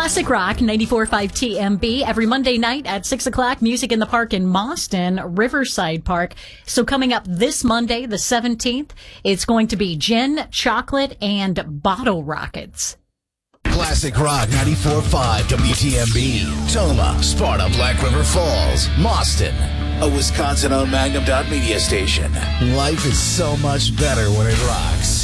Classic Rock 94.5 TMB every Monday night at 6 o'clock. Music in the Park in Boston, Riverside Park. So coming up this Monday, the 17th, it's going to be gin, chocolate, and bottle rockets. Classic Rock 94.5 WTMB. Toma, Sparta, Black River Falls, Boston. A Wisconsin-owned Magnum Media station. Life is so much better when it rocks.